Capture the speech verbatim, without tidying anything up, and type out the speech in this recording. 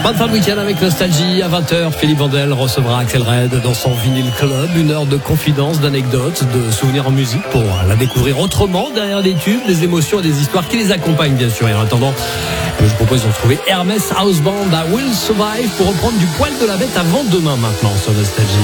Fin de week-end avec Nostalgie. À vingt heures, Philippe Vandel recevra Axel Red dans son Vinyl Club. Une heure de confidences, d'anecdotes, de souvenirs en musique pour la découvrir autrement, derrière les tubes, des émotions et des histoires qui les accompagnent, bien sûr. Et en attendant, je vous propose de retrouver Hermès House Band à Will Survive pour reprendre du poil de la bête avant demain maintenant sur Nostalgie.